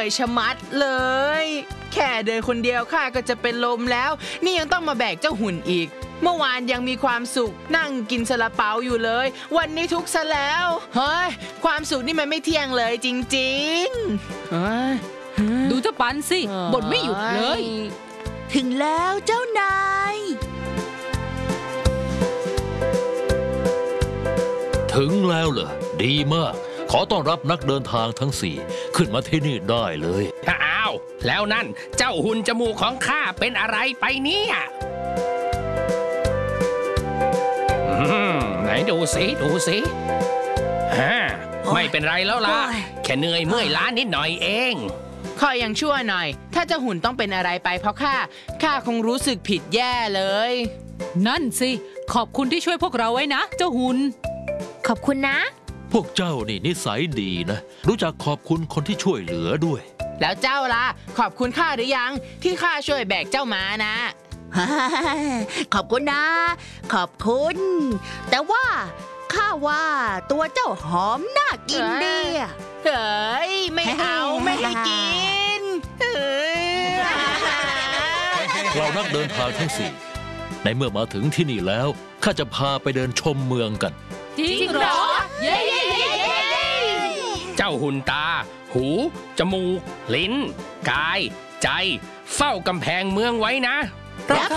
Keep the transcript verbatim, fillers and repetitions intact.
ชะมัดเลยแค่เดินคนเดียวข้าก็จะเป็นลมแล้วนี่ยังต้องมาแบกเจ้าหุ่นอีกเมื่อวานยังมีความสุขนั่งกินซาลาเปาอยู่เลยวันนี้ทุกข์ซะแล้วเฮ้ยความสุขนี่มันไม่เที่ยงเลยจริงๆเฮ้ยดูเจ้าปันสิบ่นไม่หยุดเลยถึงแล้วเจ้านายถึงแล้วเหรอดีมากขอต้อนรับนักเดินทางทั้งสี่ขึ้นมาที่นี่ได้เลยอ้าวแล้วนั่นเจ้าหุ่นจมูกของข้าเป็นอะไรไปเนี่ยไหนดูสิดูสิฮะไม่เป็นไรแล้วล่ะแค่เหนื่อยเมื่อยล้านิดหน่อยเองข้อยังชั่วหน่อยถ้าเจ้าหุ่นต้องเป็นอะไรไปเพราะข้าข้าคงรู้สึกผิดแย่เลยนั่นสิขอบคุณที่ช่วยพวกเราไว้นะเจ้าหุ่นขอบคุณนะพวกเจ้านี่นิสัยดีนะรู้จักขอบคุณคนที่ช่วยเหลือด้วยแล้วเจ้าล่ะขอบคุณข้าหรือยังที่ข้าช่วยแบกเจ้ามานะขอบคุณนะขอบคุณแต่ว่าข้าว่าตัวเจ้าหอมน่ากินดีเฮ้ยไม่เอาไม่ให้กินเรานักเดินทางทั้งสี่ในเมื่อมาถึงที่นี่แล้วข้าจะพาไปเดินชมเมืองกันจริงเหรอเย้เจ้าหุ่นตาหูจมูกลิ้นกายใจเฝ้ากำแพงเมืองไว้นะรับ